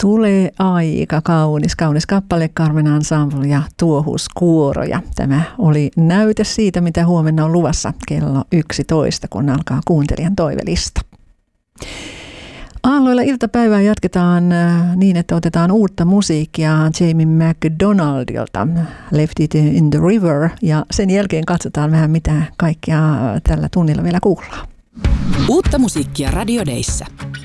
Tulee aika kaunis kappale, Carmen Ensemble ja Tuohuskuoro. Ja tämä oli näyte siitä, mitä huomenna on luvassa kello 11, kun alkaa kuuntelijan toivelista. Aalloilla iltapäivää jatketaan niin, että otetaan uutta musiikkia Jamie McDonaldilta, Left It in the River, ja sen jälkeen katsotaan vähän, mitä kaikkea tällä tunnilla vielä kuullaan. Uutta musiikkia Radio Dayssä.